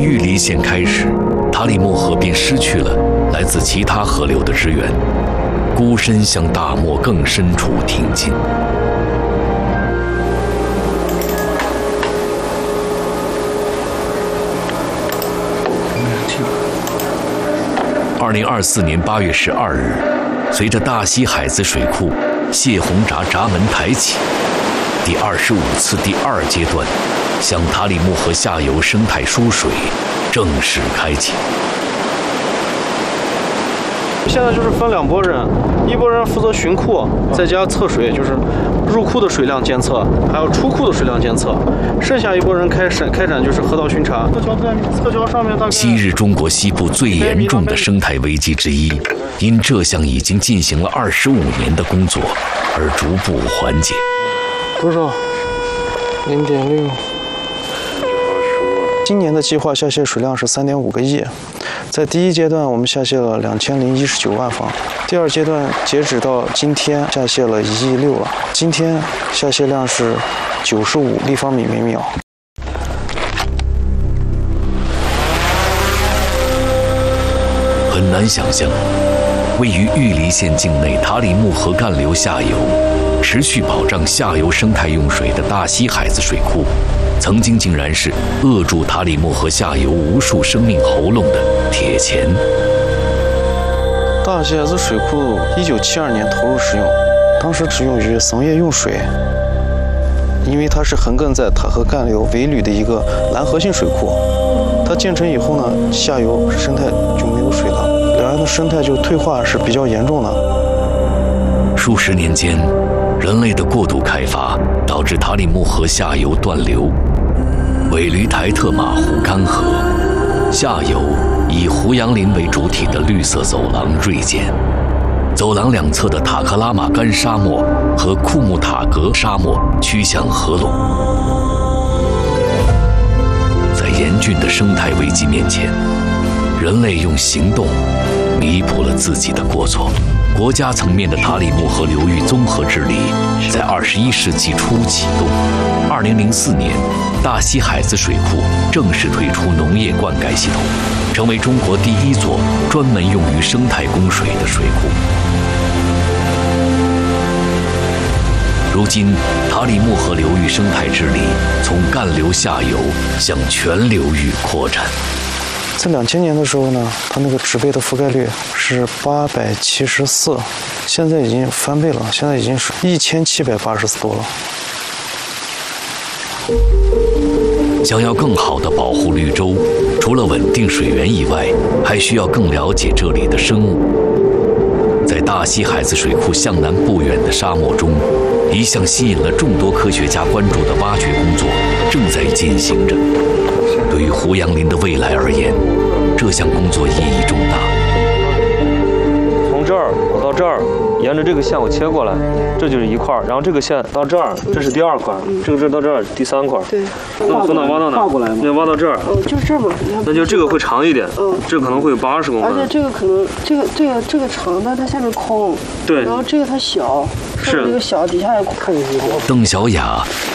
玉梨县开始，塔里木河便失去了来自其他河流的支援，孤身向大漠更深处挺进。2024年8月12日，随着大西海子水库泄洪闸门抬起，第25次第2阶段向塔里木河下游生态输水正式开启。 现在就是分2拨人，一拨人负责巡库，再加测水，就是入库的水量监测，还有出库的水量监测。剩下一拨人开展就是河道巡查。侧桥上面大概。 昔日中国西部最严重的生态危机之一，因这项已经进行了25年的工作而逐步缓解。 多少？0.6。今年的计划下泄水量是3.5个亿。在第1阶段，我们下泄了2019万方；第2阶段截止到今天下泄了1亿6了。今天下泄量是95立方米每秒。 很难想象，位于玉梨县境内塔里木河干流下游，持续保障下游生态用水的大西海子水库，曾经竟然是扼住塔里木河下游无数生命喉咙的铁钳。 大西海子水库1972年投入使用，当时只用于农业用水，因为它是横亘在塔河干流尾闾的一个拦河性水库。它建成以后呢，下游生态就没有水了，两岸的生态就退化是比较严重的。 数十年间，人类的过度开发导致塔里木河下游断流，尾闾台特玛湖干涸，下游以胡杨林为主体的绿色走廊锐减，走廊2侧的塔克拉玛干沙漠和库木塔格沙漠趋向合拢。在严峻的生态危机面前，人类用行动弥补了自己的过错。国家层面的塔里木河流域综合治理在21世纪初启动。2004年，大西海子水库正式推出农业灌溉系统，成为中国第1座专门用于生态供水的水库。如今，塔里木河流域生态治理从干流下游向全流域扩展。 在2000年的时候呢，它那个植被的覆盖率是874，现在已经翻倍了，现在已经是1784多了。 想要更好地保护绿洲，除了稳定水源以外，还需要更了解这里的生物。在大西海子水库向南不远的沙漠中，一项吸引了众多科学家关注的挖掘工作正在进行着。对于胡杨林的未来而言，这项工作意义重大。 从这儿我到这儿，沿着这个线我切过来，这就是一块，然后这个线到这儿，这是第2块，这到这儿第3块。对。那从哪挖到哪？跨过来吗？那挖到这儿。 就这么。 那就这个会长一点。这可能会有80公分。 而且这个可能这个长，但它下面空。 对。 然后这个它小，是这个小，底下也空。 邓小雅